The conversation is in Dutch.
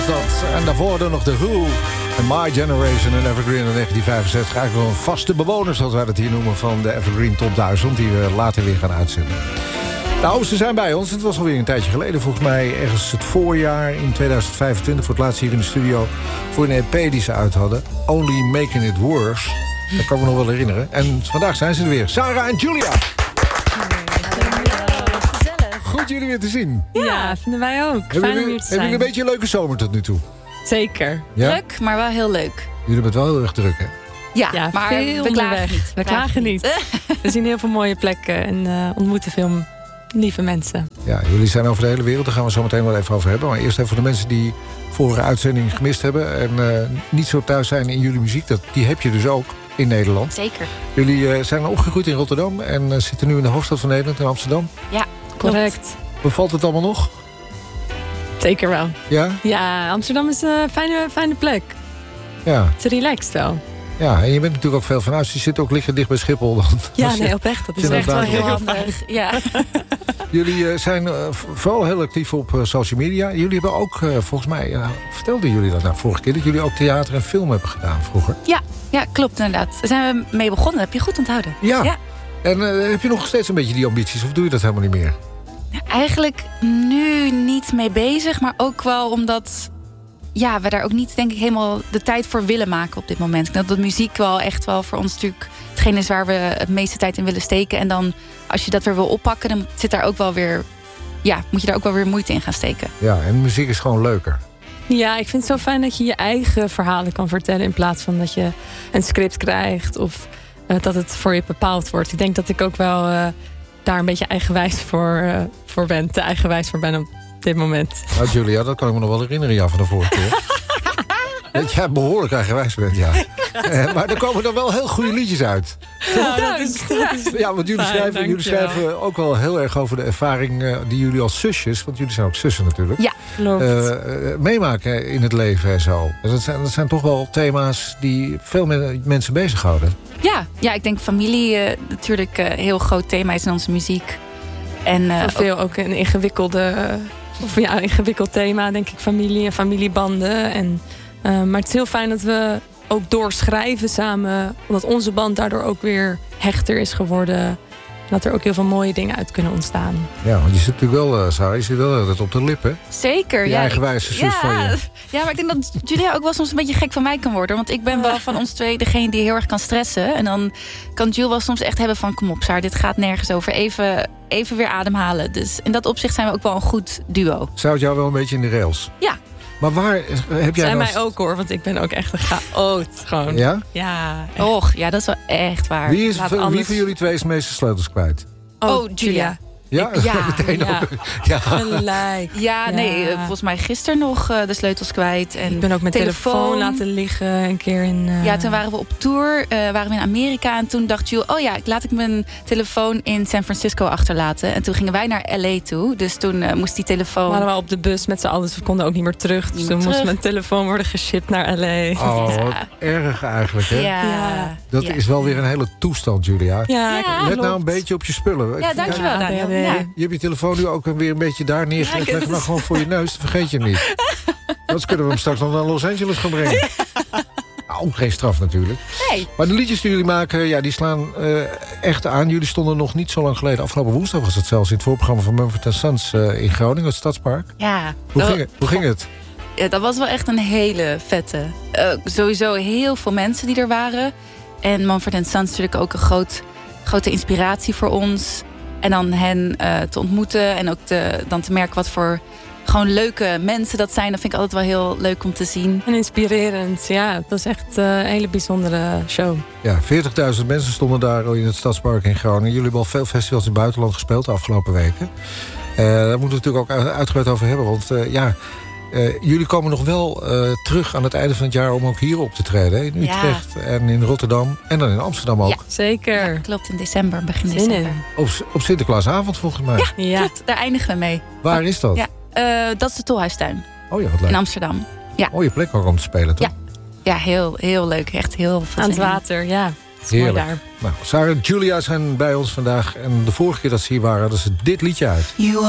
was dat. En daarvoor dan nog The Who. En My Generation en Evergreen in 1965. Eigenlijk wel een vaste bewoners, zoals wij dat hier noemen, van de Evergreen Top 1000. Die we later weer gaan uitzenden. Nou, ze zijn bij ons. Het was alweer een tijdje geleden. Volgens mij ergens het voorjaar in 2025. Voor het laatst hier in de studio. Voor een EP die ze uit hadden. Only Making It Worse. Dat kan ik me nog wel herinneren. En vandaag zijn ze er weer. Sarah en Julia. Goed jullie weer te zien. Ja, vinden wij ook. Fijn om hier te zijn. Hebben jullie een beetje een leuke zomer tot nu toe? Zeker. Ja? Druk, maar wel heel leuk. Jullie hebben het wel heel erg druk, hè? Ja, maar we klagen niet. We klagen niet. We zien heel veel mooie plekken en ontmoeten veel lieve mensen. Ja, jullie zijn over de hele wereld. Daar gaan we zo meteen wel even over hebben. Maar eerst even voor de mensen die vorige uitzending gemist hebben... en niet zo thuis zijn in jullie muziek. Die heb je dus ook in Nederland. Zeker. Jullie zijn opgegroeid in Rotterdam... en zitten nu in de hoofdstad van Nederland, in Amsterdam. Ja, correct. Bevalt het allemaal nog? Zeker wel. Ja? Ja, Amsterdam is een fijne plek. Ja. Het is relaxed wel. Ja, en je bent natuurlijk ook veel van huis. Je zit ook liggen dicht bij Schiphol. Ja, nee, oprecht. Dat is echt wel heel handig. Ja. Jullie zijn vooral heel actief op social media. Jullie hebben ook, volgens mij, vertelden jullie dat nou vorige keer... dat jullie ook theater en film hebben gedaan vroeger? Ja, klopt inderdaad. Daar zijn we mee begonnen. Dat heb je goed onthouden. Ja. En heb je nog steeds een beetje die ambities? Of doe je dat helemaal niet meer? Eigenlijk nu niet mee bezig. Maar ook wel omdat... Ja, we daar ook niet, denk ik, helemaal de tijd voor willen maken op dit moment. Ik denk dat de muziek wel echt wel voor ons natuurlijk hetgeen is waar we het meeste tijd in willen steken. En dan, als je dat weer wil oppakken, dan zit daar ook wel weer, moet je daar ook wel weer moeite in gaan steken. Ja, en muziek is gewoon leuker. Ja, ik vind het zo fijn dat je je eigen verhalen kan vertellen... in plaats van dat je een script krijgt of dat het voor je bepaald wordt. Ik denk dat ik ook wel daar een beetje eigenwijs voor ben. Te eigenwijs voor ben op dit moment. Nou, Julia, dat kan ik me nog wel herinneren, ja, van de vorige keer. Dat jij behoorlijk eigenwijs bent, ja. Maar er komen dan wel heel goede liedjes uit. Ja, want jullie schrijven ook wel heel erg over de ervaring die jullie als zusjes... want jullie zijn ook zussen natuurlijk... Ja, klopt. Meemaken in het leven en zo. Dat zijn toch wel thema's die veel mensen bezighouden. Ja, ik denk familie natuurlijk een heel groot thema is in onze muziek. En voor veel ook een ingewikkeld thema, denk ik, familie en familiebanden. Maar het is heel fijn dat we ook doorschrijven samen, omdat onze band daardoor ook weer hechter is geworden. En dat er ook heel veel mooie dingen uit kunnen ontstaan. Ja, want je zit natuurlijk wel, Sarah, je zit wel altijd op de lippen. Zeker, die eigenwijze zus van je. Ja, maar ik denk dat Julia ook wel soms een beetje gek van mij kan worden. Want ik ben wel van ons twee degene die heel erg kan stressen. En dan kan Jules wel soms echt hebben van... kom op, Sarah, dit gaat nergens over. Even weer ademhalen. Dus in dat opzicht zijn we ook wel een goed duo. Zou het jou wel een beetje in de rails? Ja. Maar waar heb jij... Zijn mij ook, hoor, want ik ben ook echt een chaot. Gewoon. Ja? Ja. Och, ja, dat is wel echt waar. Wie van jullie twee is de meeste sleutels kwijt? Oh, Julia. Ja? Meteen ook. Ja. Gelijk. Ja, nee, volgens mij gisteren nog de sleutels kwijt. En ik ben ook mijn telefoon laten liggen een keer in... Ja, toen waren we op tour, waren we in Amerika. En toen dacht Jules, laat ik mijn telefoon in San Francisco achterlaten. En toen gingen wij naar LA toe. Dus toen moest die telefoon... We waren op de bus met z'n allen, dus we konden ook niet meer terug. Dus toen moest mijn telefoon worden geshipped naar LA. Oh, wat erg eigenlijk, hè? Ja. Dat is wel weer een hele toestand, Julia. Ja, let nou een beetje op je spullen. Ja, dankjewel, Daniel. Ja. Je hebt je telefoon nu ook weer een beetje daar neergelegd. Leg hem nou gewoon voor je neus, dan vergeet je hem niet. Anders kunnen we hem straks nog naar Los Angeles gaan brengen. Nou, geen straf natuurlijk. Nee. Maar de liedjes die jullie maken, die slaan echt aan. Jullie stonden nog niet zo lang geleden. Afgelopen woensdag was het zelfs in het voorprogramma van Mumford & Sons in Groningen, het Stadspark. Ja. Hoe ging het? Ja, dat was wel echt een hele vette. Sowieso heel veel mensen die er waren. En Mumford & Sons natuurlijk ook een grote inspiratie voor ons. En dan hen te ontmoeten en ook dan te merken wat voor gewoon leuke mensen dat zijn. Dat vind ik altijd wel heel leuk om te zien. En inspirerend, ja. Het was echt een hele bijzondere show. Ja, 40.000 mensen stonden daar in het Stadspark in Groningen. Jullie hebben al veel festivals in het buitenland gespeeld de afgelopen weken. Daar moeten we het natuurlijk ook uitgebreid over hebben. Want jullie komen nog wel terug aan het einde van het jaar om ook hier op te treden. Hè? In Utrecht en in Rotterdam en dan in Amsterdam ook. Ja, zeker. Ja, klopt, in december, begin december. Op Sinterklaasavond volgens mij. Ja, klopt, daar eindigen we mee. Waar is dat? Ja, dat is de Tolhuistuin. Oh ja, wat leuk. In Amsterdam. Ja. Mooie plek ook om te spelen, toch? Ja, heel leuk. Echt heel veel aan het water, ja. Heerlijk. Mooi daar. Nou, Sarah en Julia zijn bij ons vandaag. En de vorige keer dat ze hier waren, hadden ze dit liedje uit.